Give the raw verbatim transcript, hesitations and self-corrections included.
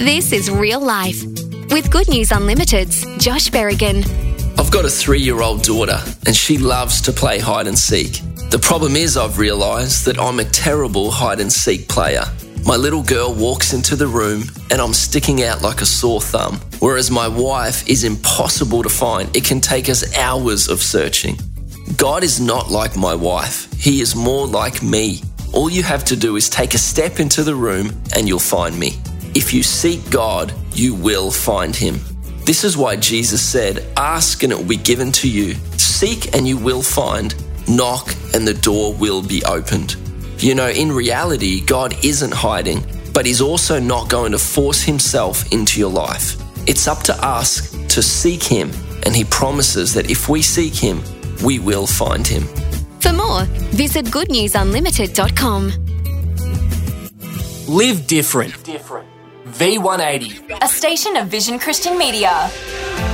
This is Real Life with Good News Unlimited's Josh Berrigan. I've got a three-year-old daughter and she loves to play hide and seek. The problem is I've realised that I'm a terrible hide and seek player. My little girl walks into the room and I'm sticking out like a sore thumb, whereas my wife is impossible to find. It can take us hours of searching. God is not like my wife. He is more like me. All you have to do is take a step into the room and you'll find me. If you seek God, you will find him. This is why Jesus said, ask and it will be given to you. Seek and you will find. Knock and the door will be opened. You know, in reality, God isn't hiding, but he's also not going to force himself into your life. It's up to us to seek him, and he promises that if we seek him, we will find him. For more, visit good news unlimited dot com. Live different. Different. V one eighty. A station of Vision Christian Media.